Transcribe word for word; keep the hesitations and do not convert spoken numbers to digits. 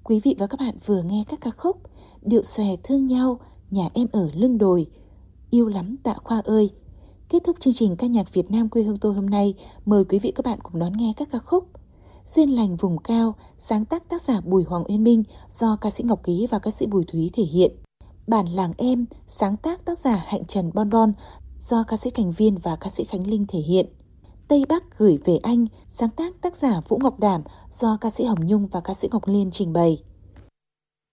Quý vị và các bạn vừa nghe các ca khúc Điệu xòe thương nhau, Nhà em ở lưng đồi, Yêu lắm Tạ Khoa ơi. Kết thúc chương trình ca nhạc Việt Nam quê hương tôi hôm nay, mời quý vị các bạn cùng đón nghe các ca khúc Duyên lành vùng cao, sáng tác tác giả Bùi Hoàng Uyên Minh do ca sĩ Ngọc Ký và ca sĩ Bùi Thúy thể hiện. Bản làng em, sáng tác tác giả Hạnh Trần Bon Bon do ca sĩ Thành Viên và ca sĩ Khánh Linh thể hiện. Tây Bắc gửi về anh, sáng tác tác giả Vũ Ngọc Đảm do ca sĩ Hồng Nhung và ca sĩ Ngọc Liên trình bày.